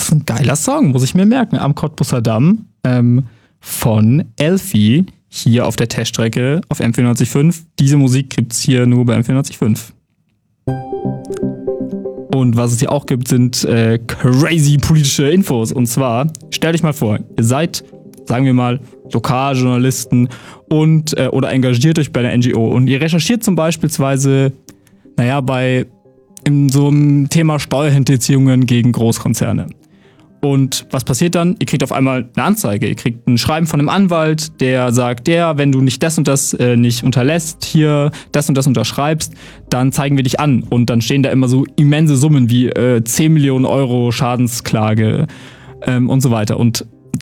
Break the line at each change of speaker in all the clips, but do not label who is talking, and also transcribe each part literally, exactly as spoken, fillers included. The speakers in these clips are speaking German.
ist ein geiler Song, muss ich mir merken. Am Cottbusser Damm ähm, von Elfie hier auf der Teststrecke auf M vierundneunzig Komma fünf. Diese Musik gibt's hier nur bei M vierundneunzig Komma fünf. Und was es hier auch gibt, sind äh, crazy politische Infos. Und zwar, stellt euch mal vor, ihr seid, sagen wir mal, Lokaljournalisten und äh, oder engagiert euch bei der N G O und ihr recherchiert zum beispielsweise, naja, bei in so einem Thema Steuerhinterziehungen gegen Großkonzerne. Und was passiert dann? Ihr kriegt auf einmal eine Anzeige. Ihr kriegt ein Schreiben von einem Anwalt, der sagt, der, wenn du nicht das und das äh, nicht unterlässt, hier das und das unterschreibst, dann zeigen wir dich an. Und dann stehen da immer so immense Summen wie äh, zehn Millionen Euro Schadensklage ähm, und so weiter. Und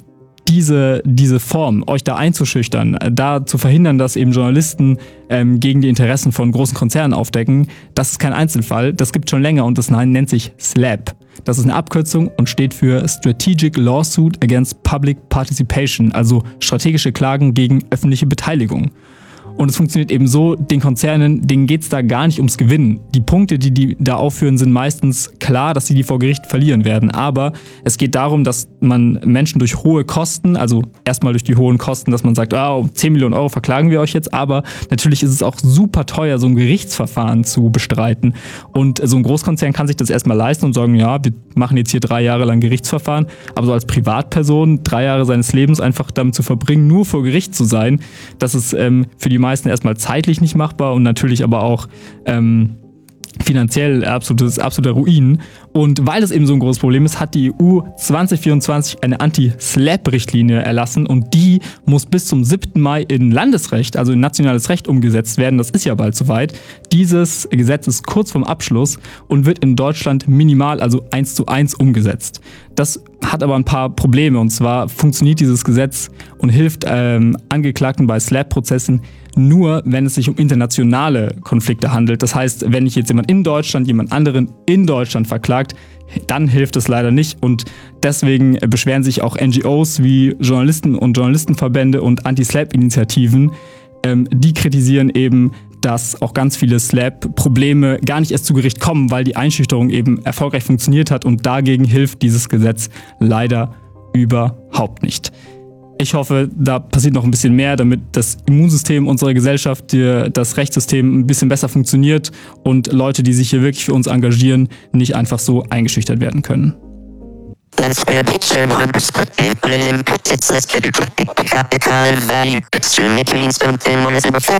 diese, diese Form, euch da einzuschüchtern, da zu verhindern, dass eben Journalisten ähm, gegen die Interessen von großen Konzernen aufdecken, das ist kein Einzelfall, das gibt schon länger und das nennt sich SLAPP. Das ist eine Abkürzung und steht für Strategic Lawsuit Against Public Participation, also strategische Klagen gegen öffentliche Beteiligung. Und es funktioniert eben so, den Konzernen, denen geht's da gar nicht ums Gewinnen. Die Punkte, die die da aufführen, sind meistens klar, dass sie die vor Gericht verlieren werden. Aber es geht darum, dass man Menschen durch hohe Kosten, also erstmal durch die hohen Kosten, dass man sagt, ah, um zehn Millionen Euro verklagen wir euch jetzt. Aber natürlich ist es auch super teuer, so ein Gerichtsverfahren zu bestreiten. Und so ein Großkonzern kann sich das erstmal leisten und sagen, ja, wir machen jetzt hier drei Jahre lang Gerichtsverfahren. Aber so als Privatperson drei Jahre seines Lebens einfach damit zu verbringen, nur vor Gericht zu sein, das ist ähm, für die meisten erstmal zeitlich nicht machbar und natürlich aber auch ähm, finanziell absolutes, absoluter Ruin. Und weil es eben so ein großes Problem ist, hat die E U zwanzig vierundzwanzig eine Anti-SLAPP-Richtlinie erlassen und die muss bis zum siebten Mai in Landesrecht, also in nationales Recht umgesetzt werden. Das ist ja bald soweit. Dieses Gesetz ist kurz vorm Abschluss und wird in Deutschland minimal, also eins zu eins umgesetzt. Das hat aber ein paar Probleme und zwar funktioniert dieses Gesetz und hilft ähm, Angeklagten bei SLAPP-Prozessen nur, wenn es sich um internationale Konflikte handelt. Das heißt, wenn ich jetzt jemand in Deutschland, jemand anderen in Deutschland verklagt, dann hilft es leider nicht. Und deswegen beschweren sich auch N G Os wie Journalisten und Journalistenverbände und Anti-SLAPP-Initiativen. Ähm, die kritisieren eben, dass auch ganz viele SLAPP-Probleme gar nicht erst zu Gericht kommen, weil die Einschüchterung eben erfolgreich funktioniert hat. Und dagegen hilft dieses Gesetz leider überhaupt nicht. Ich hoffe, da passiert noch ein bisschen mehr, damit das Immunsystem unserer Gesellschaft, das Rechtssystem ein bisschen besser funktioniert und Leute, die sich hier wirklich für uns engagieren, nicht einfach so eingeschüchtert werden können. Let's be a picture of perspective, but an impact, it's less critical, capital value, extremely clean, something one is